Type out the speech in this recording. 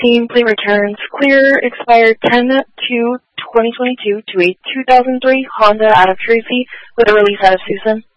plate returns clear, expired 10/2/2022 to a 2003 Honda out of Tracy with a release out of Susan.